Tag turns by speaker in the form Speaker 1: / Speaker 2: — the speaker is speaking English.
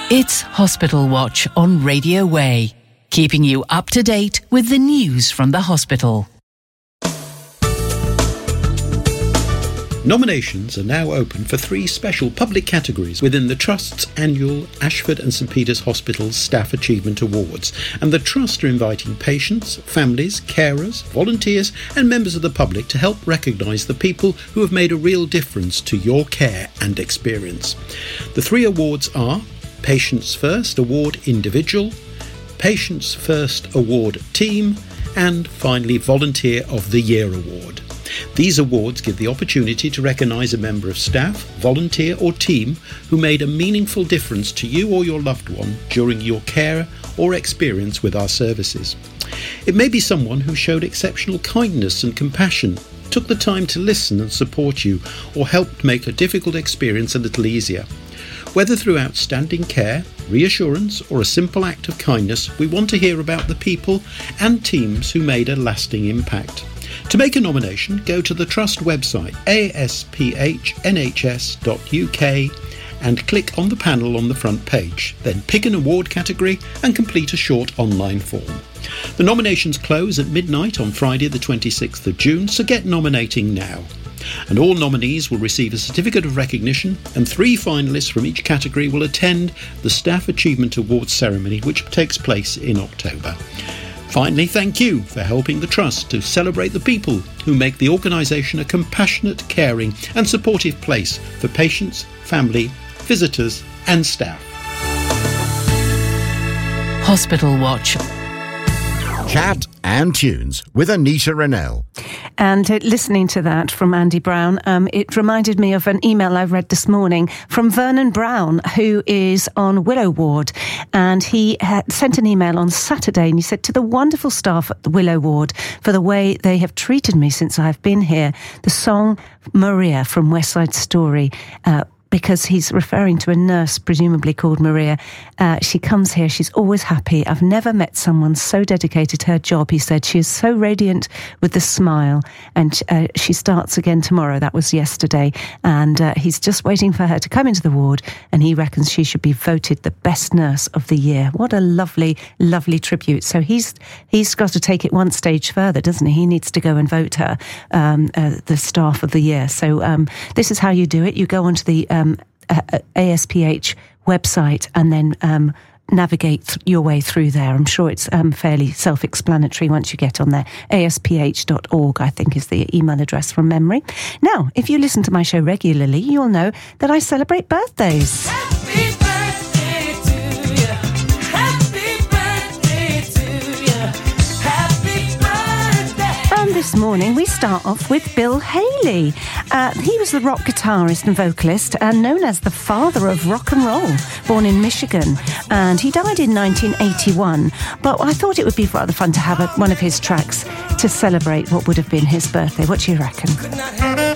Speaker 1: It's Hospital Watch on Radio Way, keeping you up to date with the news from the hospital.
Speaker 2: Nominations are now open for 3 special public categories within the Trust's annual Ashford and St Peter's Hospital Staff Achievement Awards, and the Trust are inviting patients, families, carers, volunteers and members of the public to help recognise the people who have made a real difference to your care and experience. The 3 awards are Patients First Award Individual, Patients First Award Team, and finally Volunteer of the Year Award. These awards give the opportunity to recognise a member of staff, volunteer or team who made a meaningful difference to you or your loved one during your care or experience with our services. It may be someone who showed exceptional kindness and compassion, took the time to listen and support you, or helped make a difficult experience a little easier. Whether through outstanding care, reassurance or a simple act of kindness, we want to hear about the people and teams who made a lasting impact. To make a nomination, go to the Trust website asphNHS.uk and click on the panel on the front page. Then pick an award category and complete a short online form. The nominations close at midnight on Friday the 26th of June, so get nominating now. And all nominees will receive a certificate of recognition, and 3 finalists from each category will attend the Staff Achievement Awards ceremony, which takes place in October. Finally, thank you for helping the Trust to celebrate the people who make the organisation a compassionate, caring and supportive place for patients, family, visitors and staff.
Speaker 1: Hospital Watch.
Speaker 3: Chat and tunes with Anita Rennell.
Speaker 4: And listening to that from Andy Brown, it reminded me of an email I read this morning from Vernon Brown, who is on Willow Ward. And he had sent an email on Saturday, and he said, "To the wonderful staff at the Willow Ward for the way they have treated me since I've been here. The song Maria from West Side Story," because he's referring to a nurse, presumably called Maria. She comes here, she's always happy. I've never met someone so dedicated to her job, he said. She is so radiant with the smile, and she starts again tomorrow. That was yesterday. And he's just waiting for her to come into the ward, and he reckons she should be voted the best nurse of the year. What a lovely, lovely tribute. So he's got to take it one stage further, doesn't he? He needs to go and vote her the staff of the year. So this is how you do it. You go onto the ASPH website and then navigate your way through there. I'm sure it's fairly self-explanatory once you get on there. ASPH.org, I think, is the email address from memory. Now, if you listen to my show regularly, you'll know that I celebrate birthdays.
Speaker 5: Happy birthday to you. Happy birthday to you. Happy birthday.
Speaker 4: And this morning we start off with Bill Haley. He was the rock guitarist and vocalist and known as the father of rock and roll, born in Michigan. And he died in 1981. But I thought it would be rather fun to have one of his tracks to celebrate what would have been his birthday. What do you reckon?